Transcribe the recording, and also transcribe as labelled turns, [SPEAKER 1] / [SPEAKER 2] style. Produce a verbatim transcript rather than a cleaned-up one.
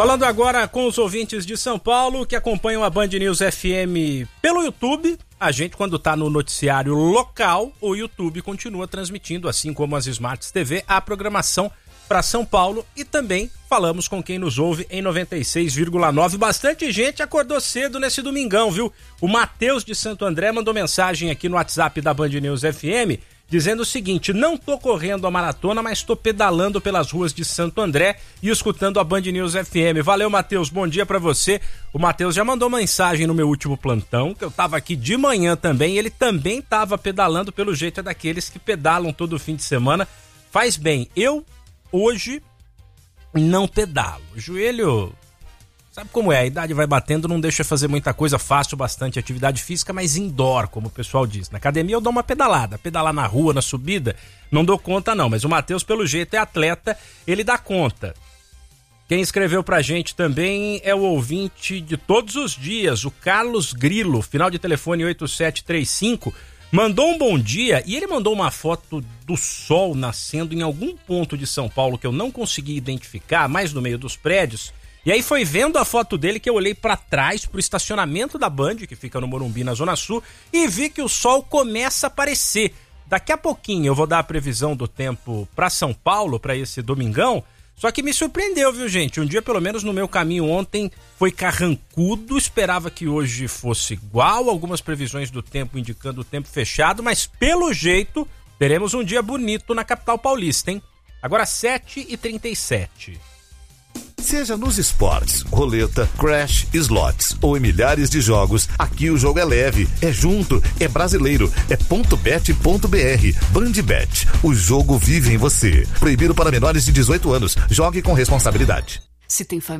[SPEAKER 1] Falando agora com os ouvintes de São Paulo que acompanham a Band News F M pelo YouTube. A gente, quando está no noticiário local, o YouTube continua transmitindo, assim como as Smarts T V, a programação para São Paulo. E também falamos com quem nos ouve em noventa e seis vírgula nove. Bastante gente acordou cedo nesse domingão, viu? O Matheus de Santo André mandou mensagem aqui no WhatsApp da Band News F M, dizendo o seguinte: não tô correndo a maratona, mas tô pedalando pelas ruas de Santo André e escutando a Band News F M. Valeu, Matheus, bom dia pra você. O Matheus já mandou mensagem no meu último plantão, que eu tava aqui de manhã também, e ele também tava pedalando, pelo jeito é daqueles que pedalam todo fim de semana. Faz bem, eu hoje não pedalo. O joelho... Sabe como é, a idade vai batendo, não deixa fazer muita coisa, faço bastante atividade física, mas indoor, como o pessoal diz. Na academia eu dou uma pedalada, pedalar na rua, na subida, não dou conta não, mas o Matheus, pelo jeito, é atleta, ele dá conta. Quem escreveu pra gente também é o ouvinte de todos os dias, o Carlos Grilo, final de telefone oito sete três cinco, mandou um bom dia e ele mandou uma foto do sol nascendo em algum ponto de São Paulo que eu não consegui identificar, mais no meio dos prédios. E aí foi vendo a foto dele que eu olhei pra trás, pro estacionamento da Band, que fica no Morumbi, na Zona Sul, e vi que o sol começa a aparecer. Daqui a pouquinho eu vou dar a previsão do tempo pra São Paulo, pra esse domingão, só que me surpreendeu, viu, gente? Um dia, pelo menos no meu caminho ontem, foi carrancudo, esperava que hoje fosse igual, algumas previsões do tempo indicando o tempo fechado, mas pelo jeito, teremos um dia bonito na capital paulista, hein? Agora sete e trinta e sete.
[SPEAKER 2] Seja nos esportes, roleta, crash, slots ou em milhares de jogos, aqui o jogo é leve, é junto, é brasileiro, é ponto bet ponto br. Bandbet, o jogo vive em você. Proibido para menores de dezoito anos. Jogue com responsabilidade.
[SPEAKER 3] Se tem família.